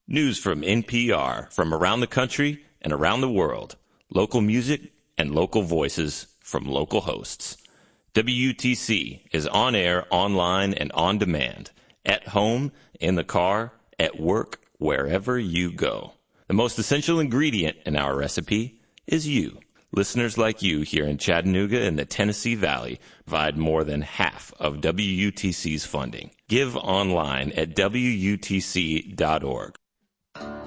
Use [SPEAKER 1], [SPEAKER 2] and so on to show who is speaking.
[SPEAKER 1] News from NPR from around the country and around the world. Local music and local voices from local hosts. WUTC is on air, online, and on demand. At home, in the car, at work, wherever you go. The most essential ingredient in our recipe is you. Listeners like you here in Chattanooga and the Tennessee Valley provide more than half of WUTC's funding. Give online at WUTC.org.